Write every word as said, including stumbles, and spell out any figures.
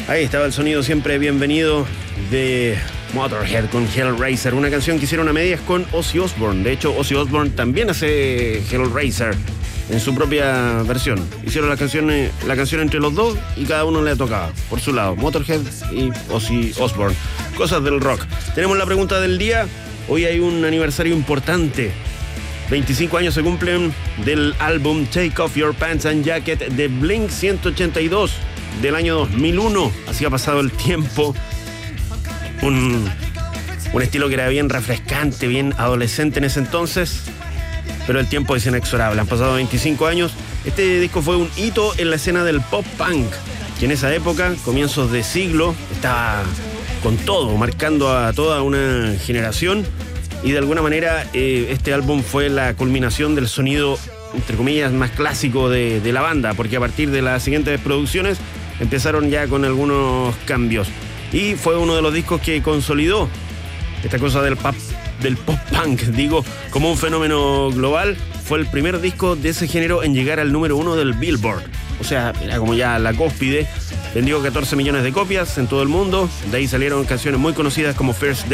Ahí estaba el sonido siempre bienvenido de Motorhead con Hellraiser, una canción que hicieron a medias con Ozzy Osbourne. De hecho, Ozzy Osbourne también hace Hellraiser en su propia versión. Hicieron la canción, la canción entre los dos y cada uno le tocaba por su lado, Motorhead y Ozzy Osbourne. Cosas del rock. Tenemos la pregunta del día. Hoy hay un aniversario importante. veinticinco años se cumplen del álbum Take Off Your Pants and Jacket de Blink ciento ochenta y dos del año dos mil uno. Así ha pasado el tiempo. Un, un estilo que era bien refrescante, bien adolescente en ese entonces, pero el tiempo es inexorable. Han pasado veinticinco años. Este disco fue un hito en la escena del pop punk, que en esa época, comienzos de siglo, estaba con todo, marcando a toda una generación. Y de alguna manera eh, este álbum fue la culminación del sonido, entre comillas, más clásico de, de la banda, porque a partir de las siguientes producciones empezaron ya con algunos cambios. Y fue uno de los discos que consolidó esta cosa del pop, del pop punk, digo, como un fenómeno global. Fue el primer disco de ese género en llegar al número uno del Billboard. O sea, era como ya la cúspide. Vendió catorce millones de copias en todo el mundo. De ahí salieron canciones muy conocidas como First Day